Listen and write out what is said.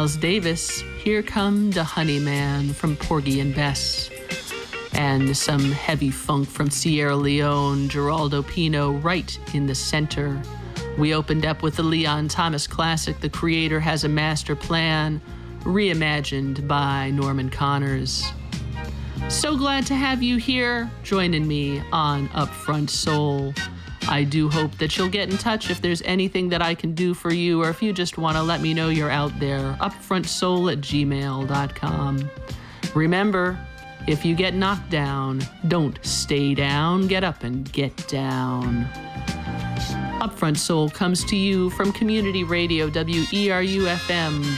Miles Davis, Here Come the Honey Man from Porgy and Bess. And some heavy funk from Sierra Leone, Geraldo Pino, right in the center. We opened up with the Leon Thomas classic, The Creator Has a Master Plan, reimagined by Norman Connors. So glad to have you here joining me on Upfront Soul. I do hope that you'll get in touch if there's anything that I can do for you, or if you just want to let me know you're out there. upfrontsoul@gmail.com. Remember, if you get knocked down, don't stay down. Get up and get down. Upfront Soul comes to you from Community Radio, WERU-FM.